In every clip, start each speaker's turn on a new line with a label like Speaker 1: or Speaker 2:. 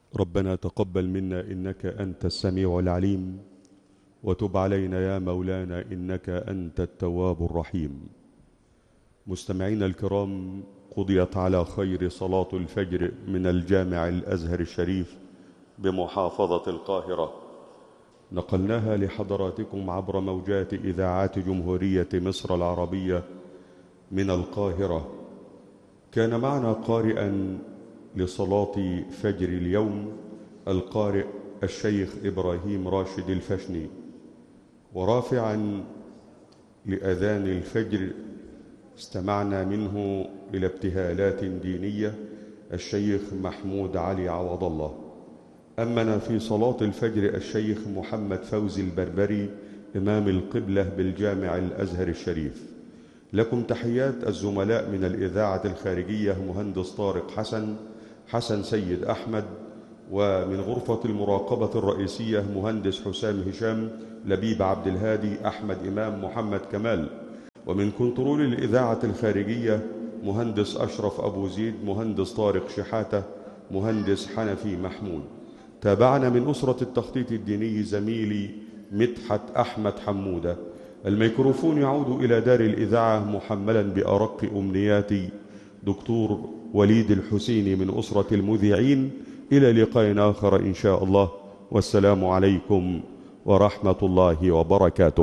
Speaker 1: ربنا تقبل منا إنك أنت السميع العليم، وتب علينا يا مولانا إنك أنت التواب الرحيم. مستمعينا الكرام، قضيت على خير صلاة الفجر من الجامع الأزهر الشريف بمحافظة القاهرة، نقلناها لحضراتكم عبر موجات إذاعات جمهورية مصر العربية من القاهرة. كان معنا قارئا لصلاة فجر اليوم القارئ الشيخ إبراهيم راشد الفشني، ورافعا لأذان الفجر استمعنا منه إلى ابتهالات دينية الشيخ محمود علي عوض الله. أمنا في صلاة الفجر الشيخ محمد فوزي البربري إمام القبلة بالجامع الأزهر الشريف. لكم تحيات الزملاء من الإذاعة الخارجية مهندس طارق حسن سيد أحمد، ومن غرفة المراقبة الرئيسية مهندس حسام هشام، لبيب عبد الهادي، أحمد إمام، محمد كمال، ومن كنترول الإذاعة الخارجية مهندس أشرف أبو زيد، مهندس طارق شحاتة، مهندس حنفي محمود. تابعنا من أسرة التخطيط الديني زميلي مدحت أحمد حمودة. الميكروفون يعود إلى دار الإذاعة محملا بأرق أمنياتي دكتور وليد الحسيني من أسرة المذيعين. إلى لقاء آخر إن شاء الله، والسلام عليكم ورحمة الله وبركاته.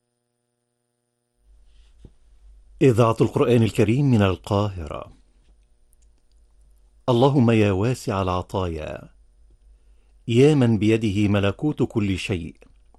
Speaker 2: إذاعة القرآن الكريم من القاهرة. اللهم يا واسع العطايا، يا من بيده ملكوت كل شيء،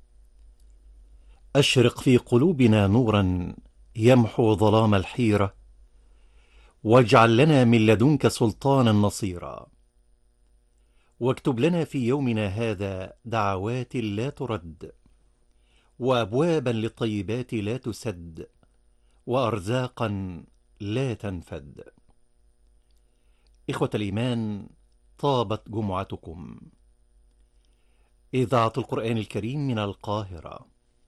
Speaker 2: أشرق في قلوبنا نورا يمحو ظلام الحيرة، واجعل لنا من لدنك سلطانا نصيرا، واكتب لنا في يومنا هذا دعوات لا ترد، وأبوابا للطيبات لا تسد، وأرزاقا لا تنفد. إخوة الإيمان، طابت جمعتكم. إذاعة القرآن الكريم من القاهرة.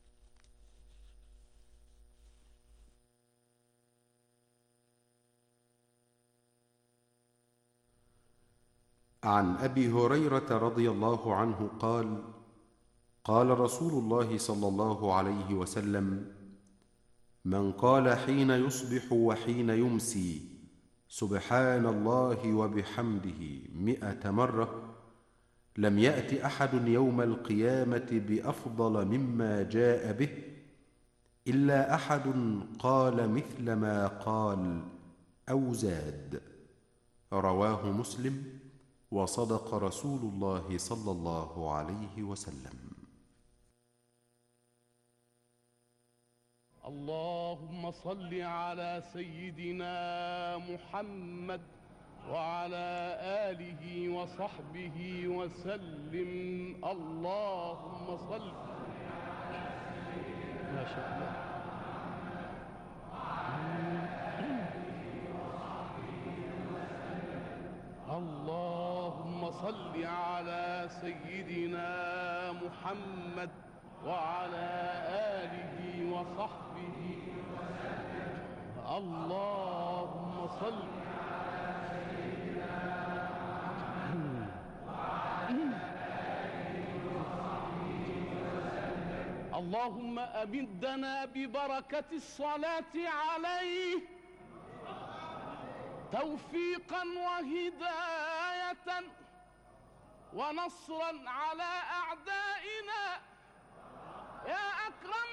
Speaker 3: عن أبي هريرة رضي الله عنه قال: قال رسول الله صلى الله عليه وسلم: من قال حين يصبح وحين يمسي سبحان الله وبحمده 100 مرة، لم يأت أحد يوم القيامة بأفضل مما جاء به، إلا أحد قال مثل ما قال أو زاد. رواه مسلم، وصدق رسول الله صلى الله عليه وسلم.
Speaker 4: اللهم صل على سيدنا محمد وعلى آله وصحبه وسلم. اللهم صل. ما شاء الله. اللهم صل على سيدنا محمد وعلى آله وصحبه وسلم. اللهم صل على سيدنا محمد وعلى آله وصحبه وسلم. اللهم أمدنا ببركة الصلاة عليه توفيقا وهداية ونصرا على أعدائنا